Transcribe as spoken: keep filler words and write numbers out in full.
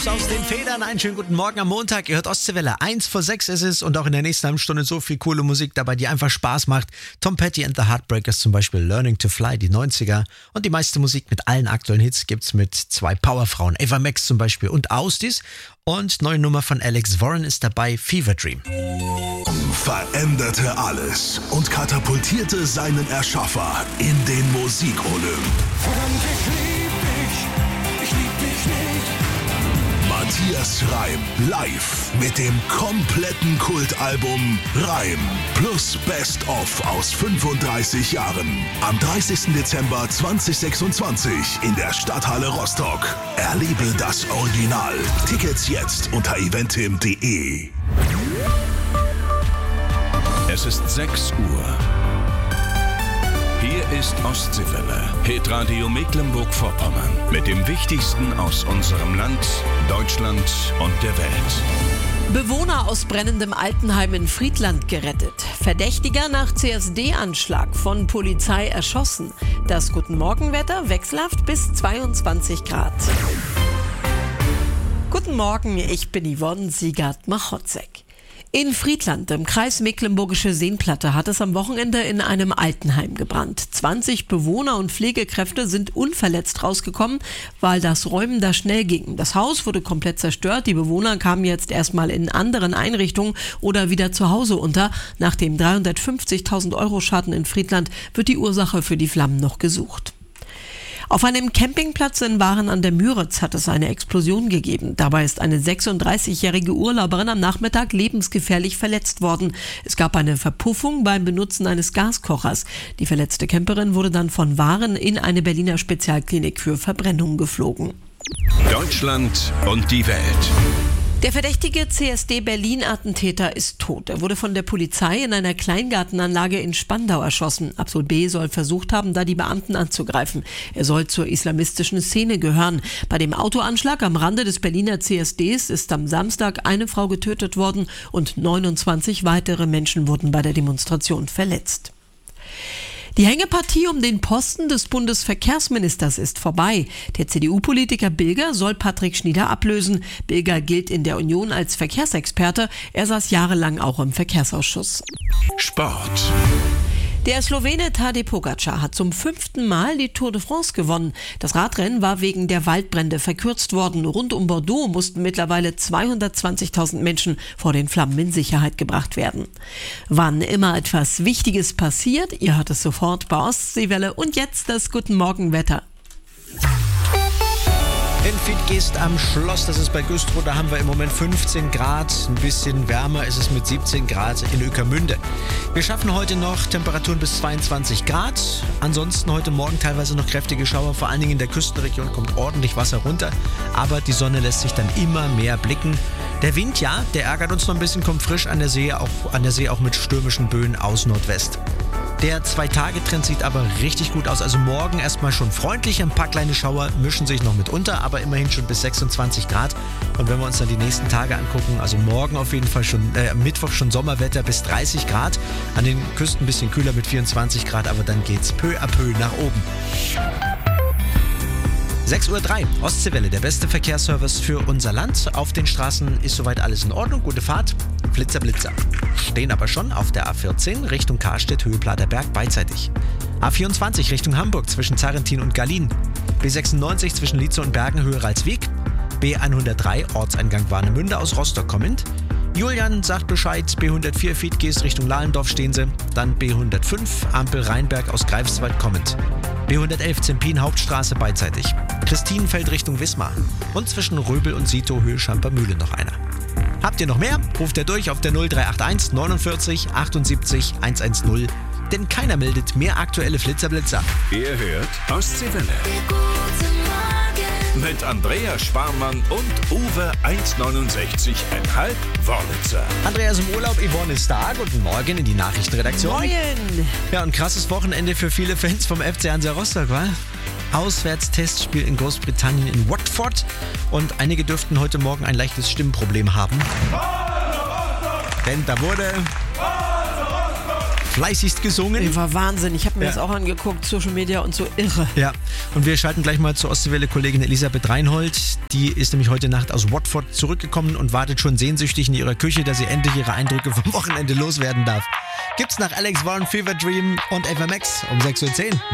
Raus aus den Federn. Einen schönen guten Morgen am Montag. Ihr hört Ostseewelle. Eins vor sechs ist es und auch in der nächsten halben Stunde so viel coole Musik dabei, die einfach Spaß macht. Tom Petty and the Heartbreakers zum Beispiel, Learning to Fly, die neunziger. Und die meiste Musik mit allen aktuellen Hits gibt's mit zwei Powerfrauen. Ava Max zum Beispiel und Austis. Und neue Nummer von Alex Warren ist dabei, Fever Dream. Veränderte alles und katapultierte seinen Erschaffer in den Musikolymp. Verdammt, ich lieb dich, ich lieb dich nicht. Matthias Reim live mit dem kompletten Kultalbum Reim plus Best of aus fünfunddreißig Jahren. Am dreißigsten Dezember zweitausendsechsundzwanzig in der Stadthalle Rostock. Erlebe das Original. Tickets jetzt unter eventim punkt de. Es ist sechs Uhr. Hier ist Ostseewelle, Hitradio Mecklenburg-Vorpommern. Mit dem Wichtigsten aus unserem Land, Deutschland und der Welt. Bewohner aus brennendem Altenheim in Friedland gerettet. Verdächtiger nach C S D-Anschlag von Polizei erschossen. Das Guten Morgenwetter wechselhaft bis zweiundzwanzig Grad. Guten Morgen, ich bin Yvonne Siegert-Machotzek. In Friedland, im Kreis Mecklenburgische Seenplatte, hat es am Wochenende in einem Altenheim gebrannt. zwanzig Bewohner und Pflegekräfte sind unverletzt rausgekommen, weil das Räumen da schnell ging. Das Haus wurde komplett zerstört. Die Bewohner kamen jetzt erstmal in anderen Einrichtungen oder wieder zu Hause unter. Nach dem dreihundertfünfzigtausend Euro Schaden in Friedland wird die Ursache für die Flammen noch gesucht. Auf einem Campingplatz in Waren an der Müritz hat es eine Explosion gegeben. Dabei ist eine sechsunddreißigjährige Urlauberin am Nachmittag lebensgefährlich verletzt worden. Es gab eine Verpuffung beim Benutzen eines Gaskochers. Die verletzte Camperin wurde dann von Waren in eine Berliner Spezialklinik für Verbrennung geflogen. Deutschland und die Welt. Der verdächtige C S D-Berlin-Attentäter ist tot. Er wurde von der Polizei in einer Kleingartenanlage in Spandau erschossen. Absol B. soll versucht haben, da die Beamten anzugreifen. Er soll zur islamistischen Szene gehören. Bei dem Autoanschlag am Rande des Berliner C S Ds ist am Samstag eine Frau getötet worden und neunundzwanzig weitere Menschen wurden bei der Demonstration verletzt. Die Hängepartie um den Posten des Bundesverkehrsministers ist vorbei. Der C D U-Politiker Bilger soll Patrick Schnieder ablösen. Bilger gilt in der Union als Verkehrsexperte. Er saß jahrelang auch im Verkehrsausschuss. Sport. Der Slowene Tadej Pogačar hat zum fünften Mal die Tour de France gewonnen. Das Radrennen war wegen der Waldbrände verkürzt worden. Rund um Bordeaux mussten mittlerweile zweihundertzwanzigtausend Menschen vor den Flammen in Sicherheit gebracht werden. Wann immer etwas Wichtiges passiert, ihr hört es sofort bei Ostseewelle. Und jetzt das Guten Morgen Wetter. In Fitgeest am Schloss, das ist bei Güstrow, da haben wir im Moment fünfzehn Grad. Ein bisschen wärmer ist es mit siebzehn Grad in Ueckermünde. Wir schaffen heute noch Temperaturen bis zweiundzwanzig Grad. Ansonsten heute Morgen teilweise noch kräftige Schauer. Vor allen Dingen in der Küstenregion kommt ordentlich Wasser runter. Aber die Sonne lässt sich dann immer mehr blicken. Der Wind, ja, der ärgert uns noch ein bisschen, kommt frisch an der See, auch, an der See auch mit stürmischen Böen aus Nordwest. Der Zwei-Tage-Trend sieht aber richtig gut aus. Also morgen erstmal schon freundlich. Ein paar kleine Schauer mischen sich noch mit unter, aber immerhin schon bis sechsundzwanzig Grad. Und wenn wir uns dann die nächsten Tage angucken, also morgen auf jeden Fall schon, äh, am Mittwoch schon Sommerwetter bis dreißig Grad. An den Küsten ein bisschen kühler mit vierundzwanzig Grad, aber dann geht's peu à peu nach oben. sechs Uhr drei, Ostseewelle, der beste Verkehrsservice für unser Land. Auf den Straßen ist soweit alles in Ordnung, gute Fahrt. Flitzer, Blitzer. Stehen aber schon auf der A vierzehn Richtung Karstedt, Höhe Platerberg beidseitig. A vierundzwanzig Richtung Hamburg zwischen Zarrentin und Gallien. B sechsundneunzig zwischen Lietze und Bergen, Höhe Ralsweg. B hundertdrei Ortseingang Warnemünde aus Rostock kommend. Julian sagt Bescheid, B hundertvier Fitgeest Richtung Lahlendorf stehen sie. Dann B hundertfünf Ampel Rheinberg aus Greifswald kommend. B hundertelf Zempin Hauptstraße beidseitig. Christinenfeld Richtung Wismar. Und zwischen Röbel und Sito Höhe Schampermühle noch einer. Habt ihr noch mehr? Ruft ihr durch auf der null drei acht eins neunundvierzig achtundsiebzig hundertzehn. Denn keiner meldet mehr aktuelle Flitzerblitzer. Ihr hört Ostseewelle. Mit Andrea Schwarmann und Uwe eins neunundsechzig Komma fünf Wörlitzer. Andreas im Urlaub, Yvonne ist da. Guten Morgen in die Nachrichtenredaktion. Moin! Ja, und krasses Wochenende für viele Fans vom F C Hansa Rostock, wa? Auswärtstestspiel in Großbritannien in Watford. Und einige dürften heute Morgen ein leichtes Stimmproblem haben. Denn da wurde fleißigst gesungen. War Wahnsinn. Ich habe mir Ja. das auch angeguckt, Social Media und so irre. Ja, und wir schalten gleich mal zur Ostseewelle-Kollegin Elisabeth Reinhold. Die ist nämlich heute Nacht aus Watford zurückgekommen und wartet schon sehnsüchtig in ihrer Küche, dass sie endlich ihre Eindrücke vom Wochenende loswerden darf. Gibt's nach Alex Warren, Fever Dream und Ava Max um sechs Uhr zehn.